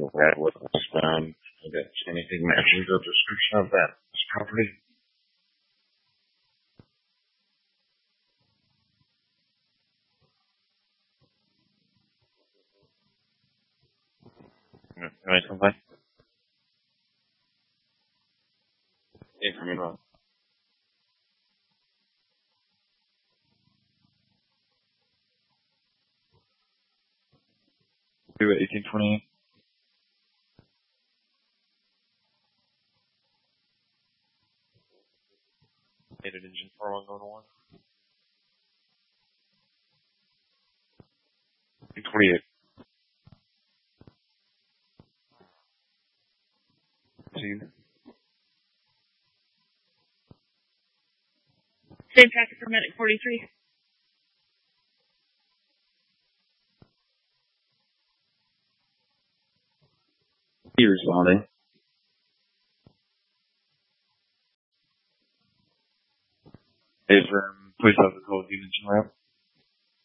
red with a stone. That anything matching the description of that property? Right, somebody? Yeah, for me, well. Do it 1828. Dated engine 4101. 28. Same packet for Medic 43. He responding. Hey, for police officer, call you mentioned, right?